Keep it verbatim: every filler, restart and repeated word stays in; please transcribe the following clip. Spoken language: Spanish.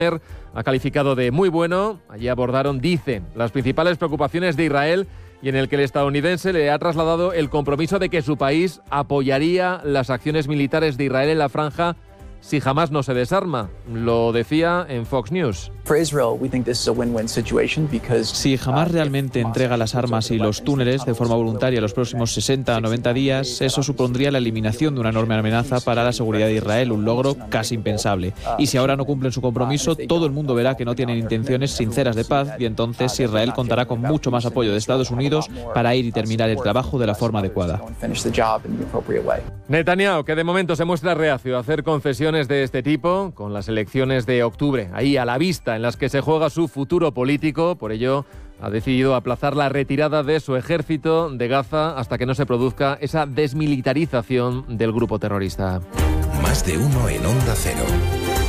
ha calificado de muy bueno. Allí abordaron, dicen, las principales preocupaciones de Israel y en el que el estadounidense le ha trasladado el compromiso de que su país apoyaría las acciones militares de Israel en la franja si Hamás no se desarma. Lo decía en Fox News. Si Hamás realmente entrega las armas y los túneles de forma voluntaria en los próximos sesenta a noventa días, eso supondría la eliminación de una enorme amenaza para la seguridad de Israel, un logro casi impensable. Y si ahora no cumplen su compromiso, todo el mundo verá que no tienen intenciones sinceras de paz y entonces Israel contará con mucho más apoyo de Estados Unidos para ir y terminar el trabajo de la forma adecuada. Netanyahu, que de momento se muestra reacio a hacer concesiones de este tipo, con las elecciones de octubre ahí a la vista, en las que se juega su futuro político. Por ello ha decidido aplazar la retirada de su ejército de Gaza hasta que no se produzca esa desmilitarización del grupo terrorista. Más de uno en Onda Cero.